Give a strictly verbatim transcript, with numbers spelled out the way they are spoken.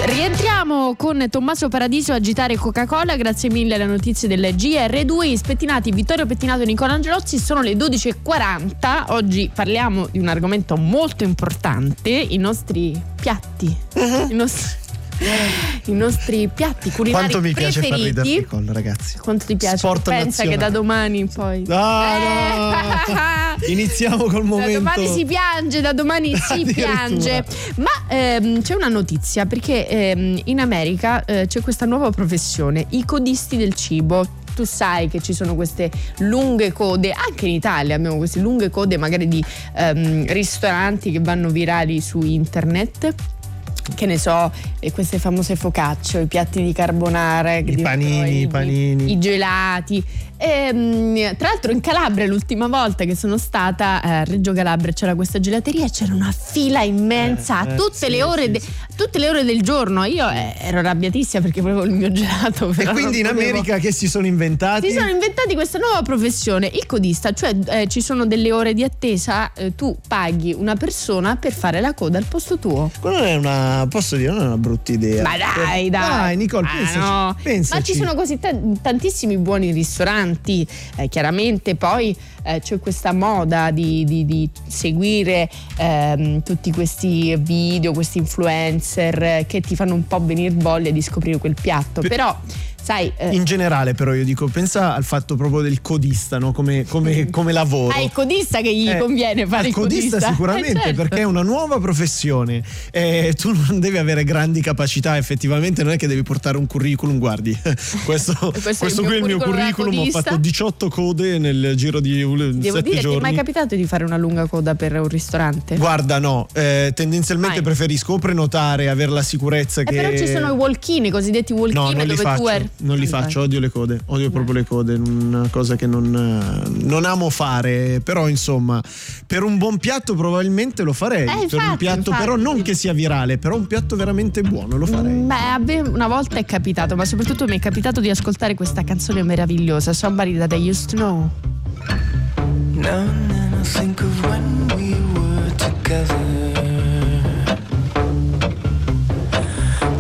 Rientriamo con Tommaso Paradiso a agitare Coca-Cola, grazie mille alle notizie del G R due. Spettinati Vittorio Pettinato e Nicola Angelozzi, sono le dodici e quaranta. Oggi parliamo di un argomento molto importante, i nostri piatti, uh-huh. i nostri i nostri piatti culinari quanto mi preferiti. Piace far ridere Nicole, ragazzi. Quanto ti piace? Sport Pensa nazionale. che da domani poi ah, no. Iniziamo col momento. Da domani si piange, da domani si piange. Ma ehm, c'è una notizia, perché ehm, in America eh, c'è questa nuova professione, i codisti del cibo. Tu sai che ci sono queste lunghe code, anche in Italia abbiamo queste lunghe code magari di ehm, ristoranti che vanno virali su internet. Che ne so, e queste famose focacce, i piatti di carbonara, i panini, i panini, i gelati. E, tra l'altro in Calabria l'ultima volta che sono stata a Reggio Calabria c'era questa gelateria e c'era una fila immensa a eh, tutte eh, le ore sì, de, sì. tutte le ore del giorno. Io eh, ero arrabbiatissima perché volevo il mio gelato, però e quindi in America che si sono inventati? Si sono inventati questa nuova professione, il codista, cioè eh, ci sono delle ore di attesa, eh, tu paghi una persona per fare la coda al posto tuo. Quello non è una, posso dire, non è una brutta idea. Ma dai, dai. Dai, Nicole, ah, pensaci, no. pensaci. Ma ci sono così t- tantissimi buoni ristoranti. Eh, chiaramente poi eh, c'è questa moda di, di, di seguire ehm, tutti questi video, questi influencer eh, che ti fanno un po' venire voglia di scoprire quel piatto. P- però sai, eh, in generale però io dico, pensa al fatto proprio del codista, no? come, come, come lavoro. Ah, il codista che gli eh, conviene fare il codista, codista sicuramente, eh, certo. perché è una nuova professione, eh, tu non devi avere grandi capacità, effettivamente non è che devi portare un curriculum, guardi questo, questo, questo qui è il mio curriculum, ho fatto diciotto code nel giro di Devo sette dire, giorni. ti è mai capitato di fare una lunga coda per un ristorante? Guarda, no, eh, tendenzialmente mai. Preferisco o prenotare, avere la sicurezza eh, che... però ci sono i walk-in, i cosiddetti walk-in, no, non dove li faccio, tu er... non li faccio, odio le code, odio proprio le code, una cosa che non, non amo fare, però insomma per un buon piatto probabilmente lo farei, eh, infatti, per un piatto infatti. Però non che sia virale, però un piatto veramente buono lo farei. Beh, a me una volta è capitato, ma soprattutto mi è capitato di ascoltare questa canzone meravigliosa, Somebody That I Used to Know. Now and then I think of when we were together.